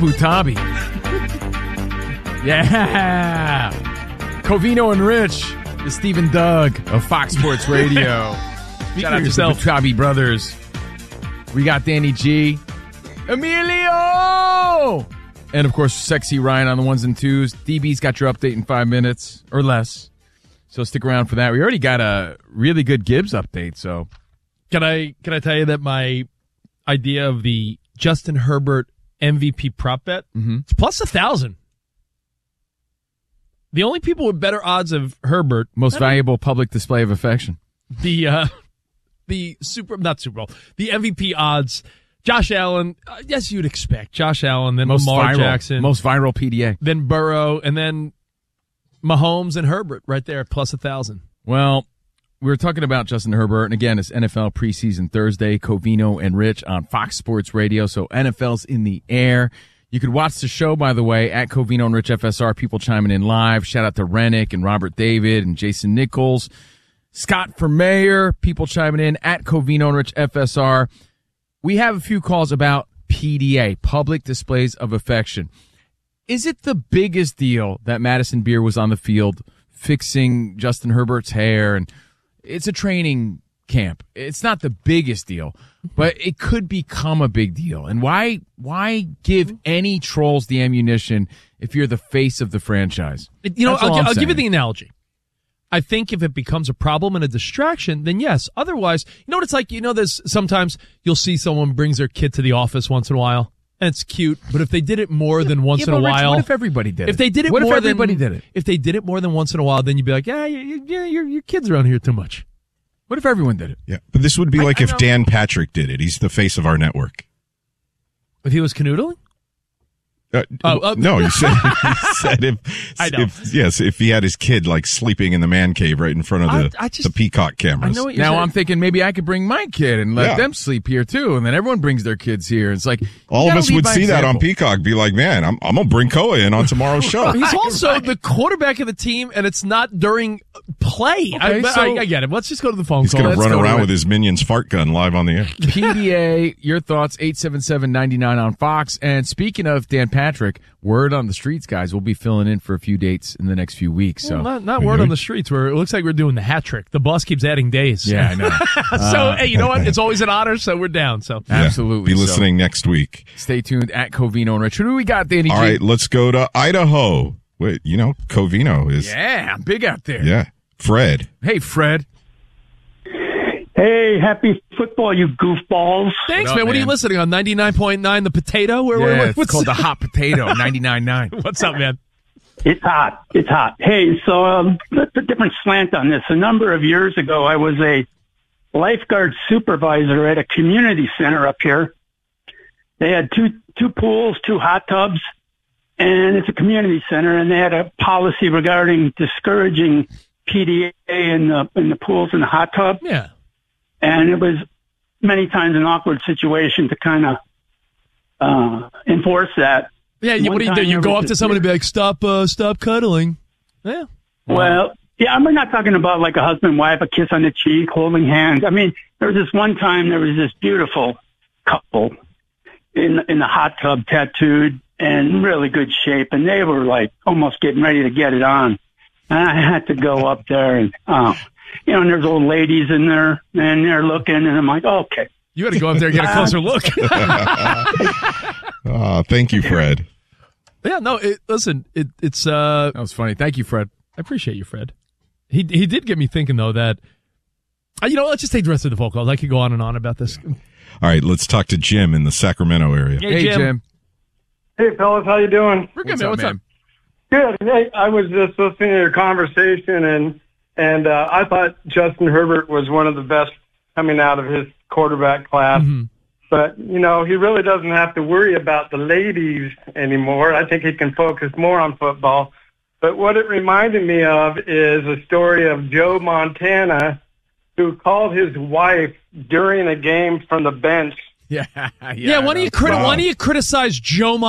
Butabi. Yeah. Covino and Rich, the Steve and Doug of Fox Sports Radio. Shout out to the Butabi brothers. We got Danny G. Emilio! And, of course, Sexy Ryan on the ones and twos. DB's got your update in 5 minutes or less. So stick around for that. We already got a really good Gibbs update, so. Can I tell you that my idea of the Justin Herbert MVP prop bet, it's plus 1,000. The only people with better odds of Herbert. Most valuable public display of affection. The MVP odds. Josh Allen, yes, you'd expect. Josh Allen, then Lamar Jackson. Most viral PDA. Then Burrow, and then Mahomes and Herbert right there, plus 1,000. Well, we were talking about Justin Herbert, and again, it's NFL preseason Thursday, Covino and Rich on Fox Sports Radio, so NFL's in the air. You could watch the show, by the way, at Covino and Rich FSR, people chiming in live. Shout out to Rennick and Robert David and Jason Nichols. Scott for mayor, people chiming in at Covino and Rich FSR. We have a few calls about PDA, public displays of affection. Is it the biggest deal that Madison Beer was on the field fixing Justin Herbert's hair? And it's a training camp. It's not the biggest deal, but it could become a big deal. And why give any trolls the ammunition if you're the face of the franchise? I'll give you the analogy. I think if it becomes a problem and a distraction, then yes. Otherwise, you know what it's like? There's sometimes you'll see someone brings their kid to the office once in a while, and it's cute. But if they did it more than once in a while, what if everybody did it? If they did it what more if everybody did it? If they did it more than once in a while, then you'd be like, your kid's around here too much. What if everyone did it? Yeah, but this would be like if Dan Patrick did it. He's the face of our network. If he was canoodling? No, you said if he had his kid like sleeping in the man cave right in front of the Peacock cameras. Now I'm thinking maybe I could bring my kid and let them sleep here too, and then everyone brings their kids here. It's like all of us would see that on Peacock, be like, man, I'm gonna bring Koa in on tomorrow's show. He's also the quarterback of the team, and it's not during play. Okay, I get it. Let's just go to the phone call. He's gonna run around with his Minions fart gun live on the air. PDA, your thoughts, 877-99 on Fox. And speaking of Dan Patrick, word on the streets, guys. We'll be filling in for a few dates in the next few weeks. So not word on the streets. Where it looks like we're doing the hat trick. The boss keeps adding days. Yeah, I know. So hey, you know what? It's always an honor. So we're down. So absolutely. Be listening next week. Stay tuned at Covino and Rich. Who do we got, Danny G? All right, let's go to Idaho. Wait, Covino is. Yeah, I'm big out there. Yeah, Fred. Hey, Fred. Hey, happy football, you goofballs. Thanks, man. What are you listening on? 99.9 The Potato? It's called The Hot Potato, 99.9. What's up, man? It's hot. It's hot. Hey, so let's a different slant on this. A number of years ago, I was a lifeguard supervisor at a community center up here. They had two pools, 2 hot tubs, and it's a community center, and they had a policy regarding discouraging PDA in the pools and the hot tub. Yeah. And it was many times an awkward situation to kind of enforce that. Yeah, what do you do? You go up to someone and be like, stop cuddling. Yeah. Well, yeah, I'm not talking about like a husband and wife, a kiss on the cheek, holding hands. I mean, there was this one time there was this beautiful couple in the hot tub, tattooed and in really good shape, and they were like almost getting ready to get it on. And I had to go up there and and there's old ladies in there, and they're looking, and I'm like, okay. You got to go up there and get a closer look. Thank you, Fred. Yeah, no, it's that was funny. Thank you, Fred. I appreciate you, Fred. He did get me thinking, though, that, let's just take the rest of the phone calls. I could go on and on about this. All right, let's talk to Jim in the Sacramento area. Hey, Jim. Hey, fellas, how you doing? We're good, man. What's up? Good. Hey, I was just listening to your conversation, and I thought Justin Herbert was one of the best coming out of his quarterback class. Mm-hmm. But, he really doesn't have to worry about the ladies anymore. I think he can focus more on football. But what it reminded me of is a story of Joe Montana, who called his wife during a game from the bench. Yeah. Why don't you criticize Joe Montana?